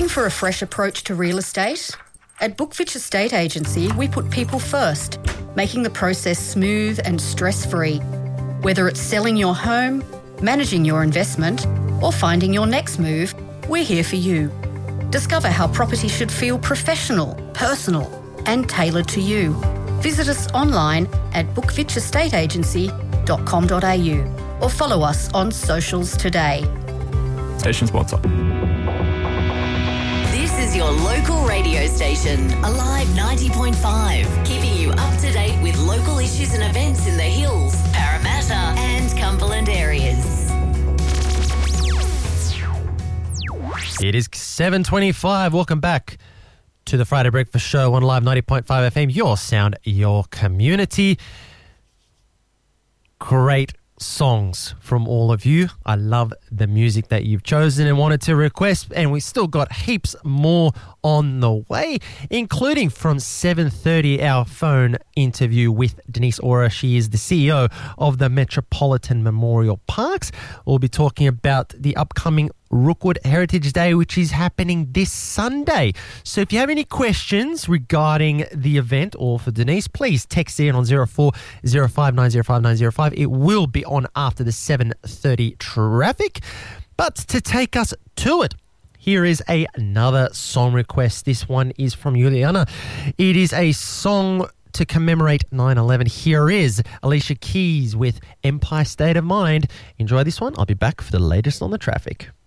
Looking for a fresh approach to real estate? At Bookfitch Estate Agency, we put people first, making the process smooth and stress-free. Whether it's selling your home, managing your investment, or finding your next move, we're here for you. Discover how property should feel professional, personal, and tailored to you. Visit us online at bookfitchestateagency.com.au or follow us on socials today. Station sponsor. This is your local radio station, Alive 90.5, keeping you up to date with local issues and events in the Hills, Parramatta and Cumberland areas. It is 7:25. Welcome back to the Friday Breakfast Show on Live 90.5 FM. Your sound, your community. Great songs from all of you. I love the music that you've chosen and wanted to request, and we still got heaps more on the way, including from 7:30 our phone interview with Denise Ora. She is the CEO of the Metropolitan Memorial Parks. We'll be talking about the upcoming Rookwood Heritage Day, which is happening this Sunday. So if you have any questions regarding the event or for Denise, please text in on 0405905905. It will be on after the 7:30 traffic. But to take us to it, here is another song request. This one is from Juliana. It is a song to commemorate 9/11. Here is Alicia Keys with Empire State of Mind. Enjoy this one. I'll be back for the latest on the traffic.